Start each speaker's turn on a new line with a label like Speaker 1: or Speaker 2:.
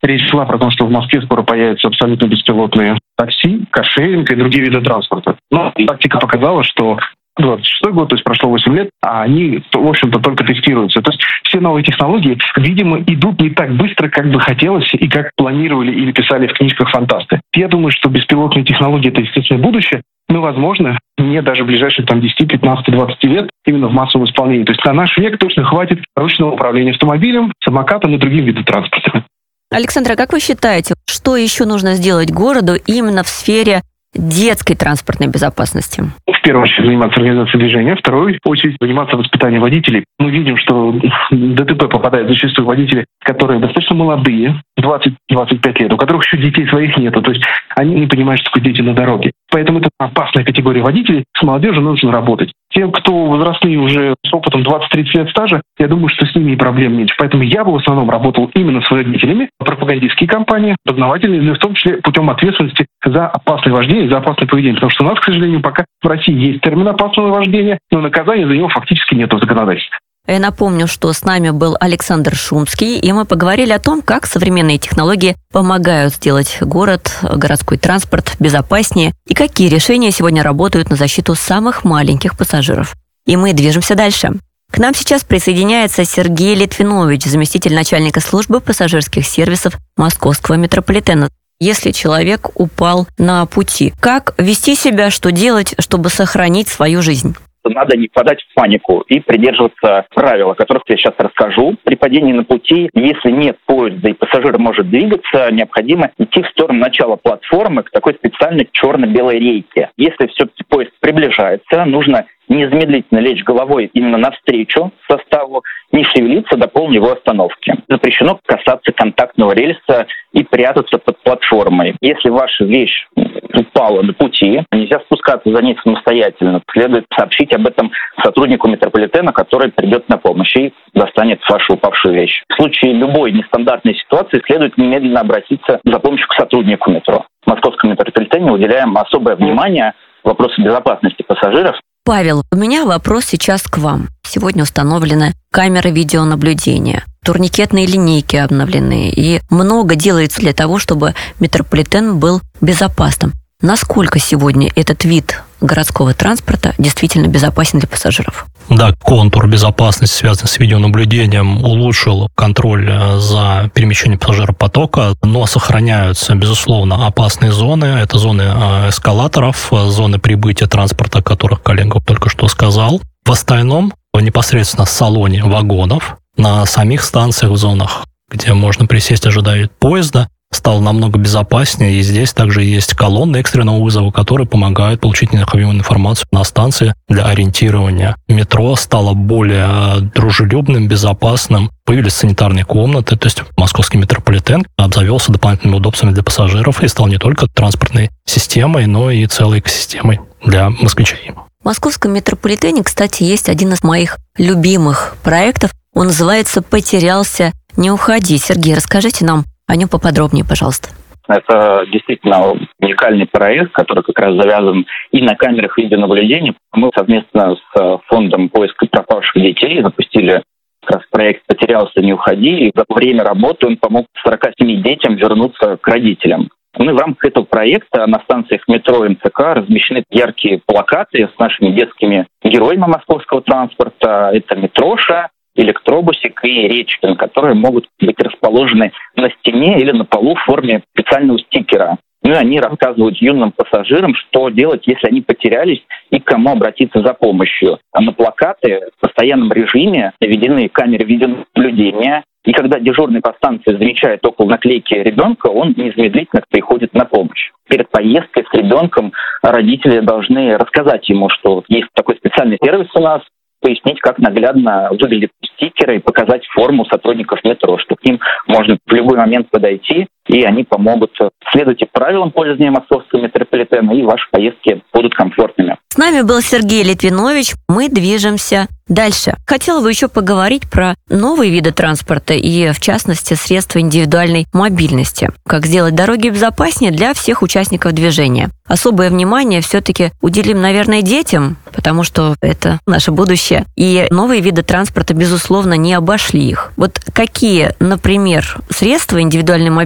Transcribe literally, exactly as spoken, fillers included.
Speaker 1: Речь шла про то, что в Москве скоро появятся абсолютно беспилотные такси, каршеринг и другие виды транспорта. Но практика показала, что двадцать шестой год, то есть прошло восемь лет, а они, в общем-то, только тестируются. То есть все новые технологии, видимо, идут не так быстро, как бы хотелось и как планировали или писали в книжках фантасты. Я думаю, что беспилотные технологии — это, естественно, будущее, но, возможно, не даже в ближайших там, десять, пятнадцать, двадцать лет именно в массовом исполнении. То есть на наш век точно хватит ручного управления автомобилем, самокатом и другим видом транспорта.
Speaker 2: Александр, а как вы считаете, что еще нужно сделать городу именно в сфере детской транспортной безопасности?
Speaker 1: В первую очередь заниматься организацией движения, в вторую очередь заниматься воспитанием водителей. Мы видим, что в ДТП попадают зачастую водители, которые достаточно молодые, двадцать-двадцать пять лет, у которых еще детей своих нету. То есть они не понимают, что такое дети на дороге. Поэтому это опасная категория водителей. С молодежью нужно работать. Тем, кто возрастные уже с опытом двадцать-тридцать лет стажа, я думаю, что с ними и проблем меньше. Поэтому я бы в основном работал именно с водителями, пропагандистские кампании, познавательные, в том числе путем ответственности за опасное вождение, за опасное поведение. Потому что у нас, к сожалению, пока в России есть термин опасного вождения, но наказания за него фактически нет в законодательстве.
Speaker 2: Я напомню, что с нами был Александр Шумский, и мы поговорили о том, как современные технологии помогают сделать город, городской транспорт безопаснее, и какие решения сегодня работают на защиту самых маленьких пассажиров. И мы движемся дальше. К нам сейчас присоединяется Сергей Литвинович, заместитель начальника службы пассажирских сервисов Московского метрополитена. Если человек упал на пути, как вести себя, что делать, чтобы сохранить свою жизнь?
Speaker 3: Надо не впадать в панику и придерживаться правил, о которых я сейчас расскажу. При падении на пути, если нет поезда и пассажир может двигаться, необходимо идти в сторону начала платформы к такой специальной черно-белой рейке. Если все-таки поезд приближается, нужно незамедлительно лечь головой именно навстречу составу, не шевелиться до полной его остановки. Запрещено касаться контактного рельса и прятаться под платформой. Если ваша вещь упала на пути, нельзя спускаться за ней самостоятельно. Следует сообщить об этом сотруднику метрополитена, который придет на помощь и достанет вашу упавшую вещь. В случае любой нестандартной ситуации следует немедленно обратиться за помощью к сотруднику метро. В Московском метрополитене уделяем особое внимание вопросу безопасности пассажиров.
Speaker 2: Павел, у меня вопрос сейчас к вам. Сегодня установлены камеры видеонаблюдения, турникетные линейки обновлены, и много делается для того, чтобы метрополитен был безопасным. Насколько сегодня этот вид городского транспорта действительно безопасен для пассажиров?
Speaker 4: Да, контур безопасности, связанный с видеонаблюдением, улучшил контроль за перемещением пассажиропотока, но сохраняются, безусловно, опасные зоны. Это зоны эскалаторов, зоны прибытия транспорта, о которых коллега только что сказал. В остальном, непосредственно в салоне вагонов, на самих станциях, в зонах, где можно присесть, ожидая поезда, стало намного безопаснее, и здесь также есть колонны экстренного вызова, которые помогают получить необходимую информацию на станции для ориентирования. Метро стало более дружелюбным, безопасным, появились санитарные комнаты, то есть московский метрополитен обзавелся дополнительными удобствами для пассажиров и стал не только транспортной системой, но и целой экосистемой для москвичей.
Speaker 2: В Московском метрополитене, кстати, есть один из моих любимых проектов. Он называется «Потерялся, не уходи». Сергей, расскажите нам о нем поподробнее, пожалуйста.
Speaker 3: Это действительно уникальный проект, который как раз завязан и на камерах видеонаблюдения. Мы совместно с фондом поиска пропавших детей запустили как раз проект «Потерялся, не уходи». И за время работы он помог сорока семи детям вернуться к родителям. Ну и в рамках этого проекта на станциях метро и эм цэ ка размещены яркие плакаты с нашими детскими героями московского транспорта. Это Митроша, электробусик и Речкин, которые могут быть расположены на стене или на полу в форме специального стикера. Ну и они рассказывают юным пассажирам, что делать, если они потерялись, и к кому обратиться за помощью. А на плакаты в постоянном режиме наведены камеры видеонаблюдения. И когда дежурный по станции замечает около наклейки ребенка, он незамедлительно приходит на помощь. Перед поездкой с ребенком родители должны рассказать ему, что есть такой специальный сервис у нас, пояснить, как наглядно выглядят стикеры и показать форму сотрудников метро, что к ним можно в любой момент подойти, и они помогут. Следуйте правилам пользования московского метрополитена, и ваши поездки будут комфортными.
Speaker 2: С нами был Сергей Литвинович. Мы движемся дальше. Хотела бы еще поговорить про новые виды транспорта и, в частности, средства индивидуальной мобильности. Как сделать дороги безопаснее для всех участников движения. Особое внимание все-таки уделим, наверное, детям, потому что это наше будущее. И новые виды транспорта, безусловно, не обошли их. Вот какие, например, средства индивидуальной мобильности